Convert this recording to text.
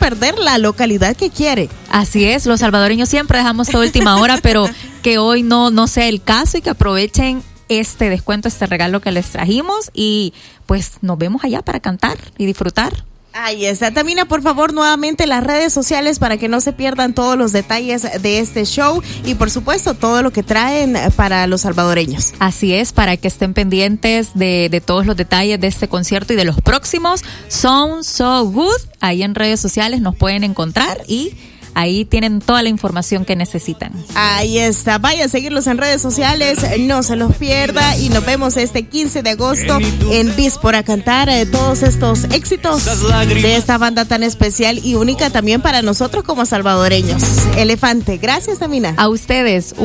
perder la localidad que quiere. Así es, los salvadoreños siempre dejamos toda última hora, pero que hoy no sea el caso y que aprovechen este descuento, este regalo que les trajimos y pues nos vemos allá para cantar y disfrutar. Ahí está. Tamina, por favor, nuevamente las redes sociales para que no se pierdan todos los detalles de este show y, por supuesto, todo lo que traen para los salvadoreños. Así es, para que estén pendientes de todos los detalles de este concierto y de los próximos. Sound So Good. Ahí en redes sociales nos pueden encontrar y ahí tienen toda la información que necesitan. Ahí está. Vaya a seguirlos en redes sociales, no se los pierda y nos vemos este 15 de agosto en Víspora a cantar todos estos éxitos de esta banda tan especial y única también para nosotros como salvadoreños. Elefante. Gracias, Tamina. A ustedes.